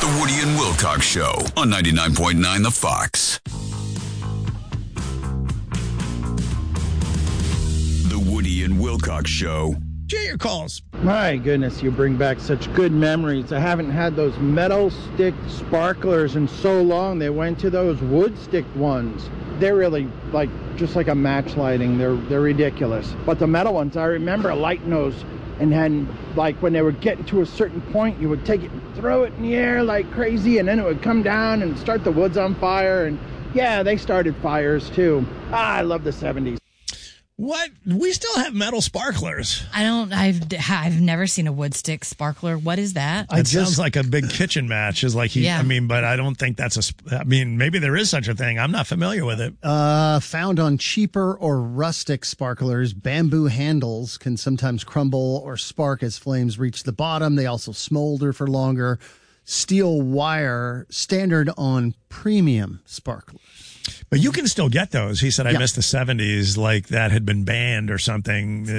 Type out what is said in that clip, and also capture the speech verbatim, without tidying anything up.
The Woody and Wilcox Show on ninety-nine point nine The Fox. The Woody and Wilcox Show. Share your calls. My goodness, you bring back such good memories. I haven't had those metal stick sparklers in so long. They went to those wood stick ones. They're really like just like a match lighting. They're they're ridiculous. But the metal ones, I remember lighting those, and then like when they were getting to a certain point, you would take it and throw it in the air like crazy, and then it would come down and start the woods on fire. And yeah, they started fires too. Ah, I love the seventies. What? We still have metal sparklers. I don't, I've, I've never seen a wood stick sparkler. What is that? It sounds like a big kitchen match. Is like he, Yeah. I mean, but I don't think that's a, sp- I mean, maybe there is such a thing. I'm not familiar with it. Uh, found on cheaper or rustic sparklers, bamboo handles can sometimes crumble or spark as flames reach the bottom. They also smolder for longer. Steel wire, standard on premium sparklers. But you can still get those. He said, I Yeah. missed the seventies, like that had been banned or something.